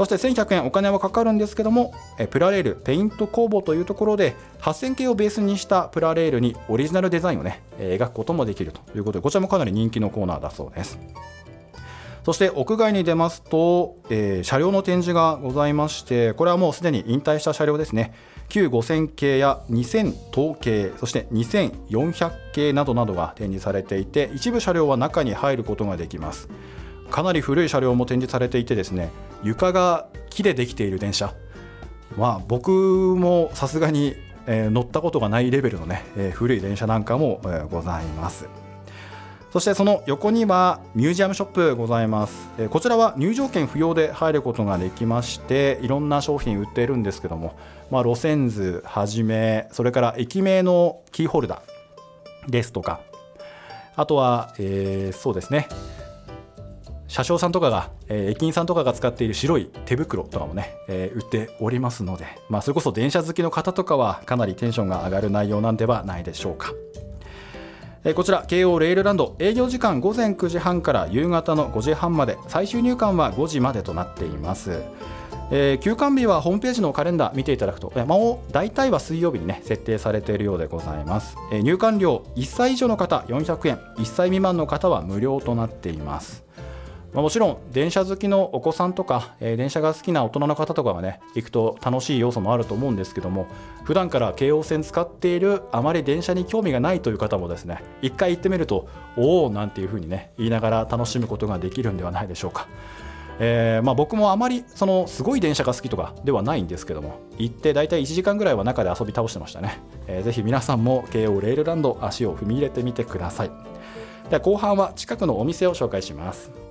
そして1100円お金はかかるんですけども、プラレールペイント工房というところで8000系をベースにしたプラレールにオリジナルデザインをね、描くこともできるということで、こちらもかなり人気のコーナーだそうです。そして屋外に出ますと、車両の展示がございまして、これはもうすでに引退した車両ですね。旧5000系や2000等系、そして2400系などなどが展示されていて、一部車両は中に入ることができます。かなり古い車両も展示されていてですね、床が木でできている電車、僕もさすがに、乗ったことがないレベルのね、古い電車なんかも、ございます。そしてその横にはミュージアムショップございます。こちらは入場券不要で入ることができまして、いろんな商品売っているんですけども、路線図はじめ、それから駅名のキーホルダーですとか、あとは、そうですね、車掌さんとかが、駅員さんとかが使っている白い手袋とかもね、売っておりますので、それこそ電車好きの方とかはかなりテンションが上がる内容なんではないでしょうか。こちら京王レールランド、営業時間午前9時半から夕方の5時半まで、最終入館は5時までとなっています。休館日はホームページのカレンダー見ていただくと、大体は水曜日にね設定されているようでございます。入館料1歳以上の方400円、1歳未満の方は無料となっています。もちろん電車好きのお子さんとか、電車が好きな大人の方とかがね行くと楽しい要素もあると思うんですけども、普段から京王線使っている、あまり電車に興味がないという方もですね、一回行ってみるとおおなんていう風にね言いながら楽しむことができるんではないでしょうか。僕もあまりすごい電車が好きとかではないんですけども、行ってだいたい1時間ぐらいは中で遊び倒してましたね。ぜひ皆さんも京王レールランド足を踏み入れてみてください。では後半は近くのお店を紹介します。